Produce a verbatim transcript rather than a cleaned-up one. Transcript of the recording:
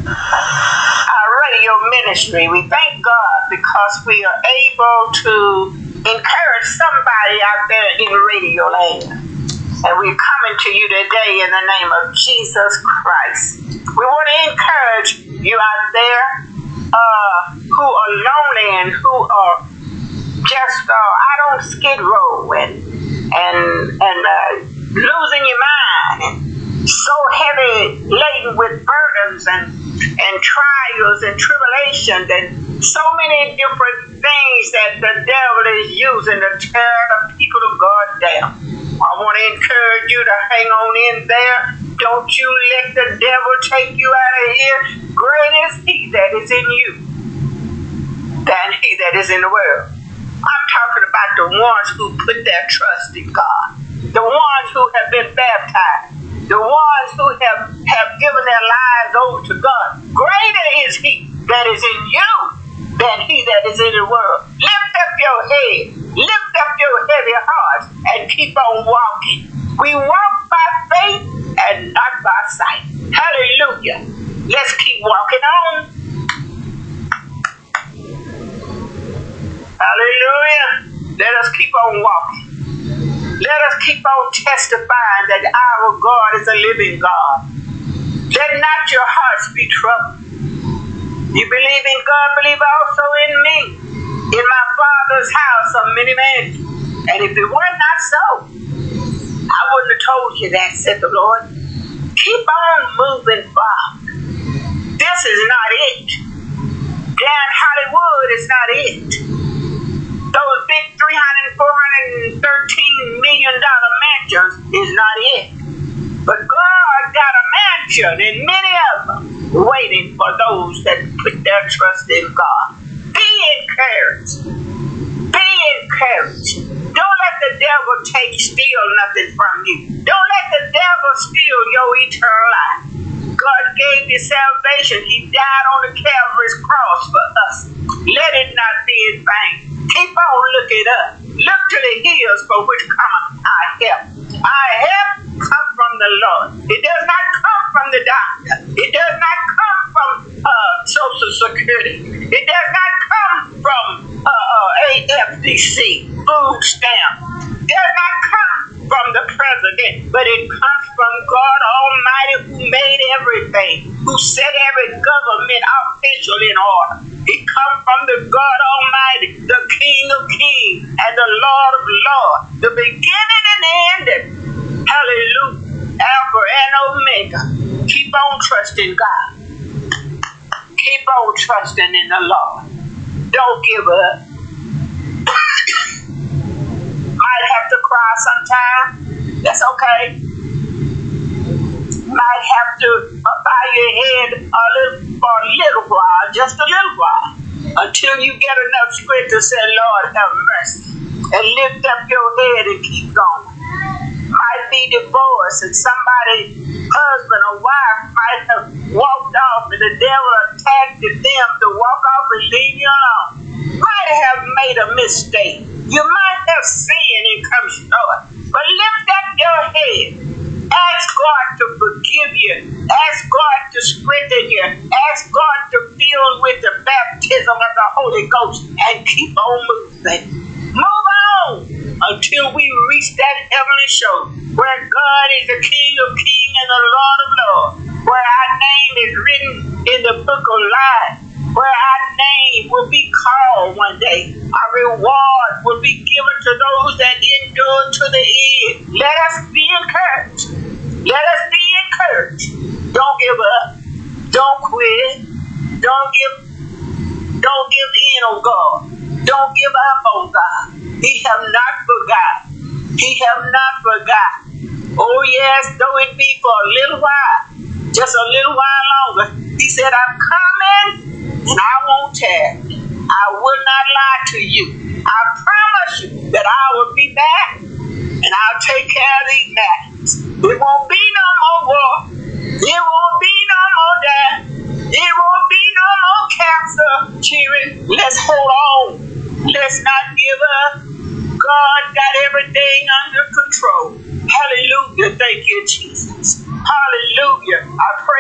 our radio ministry. We thank God because we are able to encourage somebody out there in radio land. And we're coming to you today in the name of Jesus Christ. We want to encourage you out there uh, who are lonely and who are just uh, out on skid row and and and uh, losing your mind and so heavy laden with burdens and and trials and tribulations and so many different things that the devil is using to tear the people of God down. I want to encourage you to hang on in there. Don't you let the devil take you out of here. Great is he that is in you than he that is in the world. I'm talking about the ones who put their trust in God. The ones who have been baptized. The ones who have, have given their lives over to God. Greater is he that is in you than he that is in the world. Lift up your head. Lift up your heavy hearts and keep on walking. We walk by faith and not by sight. Hallelujah. Let's keep walking on. Hallelujah. Let us keep on walking. Let us keep on testifying that our God is a living God. Let not your hearts be troubled. You believe in God, believe also in me. In my Father's house are many mansions. And if it were not so, I wouldn't have told you that, said the Lord. Keep on moving forward. This is not it. Dan Hollywood is not it. Those big three hundred, four hundred thirteen million dollar mansions is not it. But God got a mansion and many of them waiting for those that put their trust in God. Be encouraged. Be encouraged. Don't let the devil take, steal nothing from you. Don't let the devil steal your eternal life. God gave you salvation. He died on the Calvary's cross for us. Let it not be in vain. Keep on looking up. Look to the hills for which cometh our help. Our help comes from the Lord. It does not come from the doctor. It does not come from uh, Social Security. It does not come from uh, uh, A F D C, food stamp. It does not come from the president, but it comes from God Almighty who made everything, who set every government official in order. It comes from the God Almighty, the King of Kings and the Lord of Lords, the beginning and the ending. Hallelujah. Alpha and Omega. Keep on trusting God. Keep on trusting in the Lord. Don't give up. Might have to cry sometime. That's okay. Might have to bow your head a little for a little while, just a little while, until you get enough strength to say, Lord, have mercy, and lift up your head and keep going. Might be divorced, and somebody, husband or wife, might have walked off, and the devil attacked them to walk off and leave you alone. Might have made a mistake. You might have sinned and come short, but lift up your head. Ask God to forgive you. Ask God to strengthen you. Ask God to fill with the baptism of the Holy Ghost and keep on moving. Move on until we reach that heavenly shore where God is the King of Kings and the Lord of Lords, where our name is written in the book of life, where our name will be called one day. Our reward will be given to those that endure to the end. Let us be encouraged. Let us be encouraged. Don't give up. Don't quit. Don't give don't give in on God. Don't give up on God. He have not forgotten. He have not forgotten. Oh yes, though it be for a little while, just a little while longer. He said, I'm coming and I won't tarry. I will not lie to you. I promise you that I will be back and I'll take care of these matters. It won't be no more war. It won't be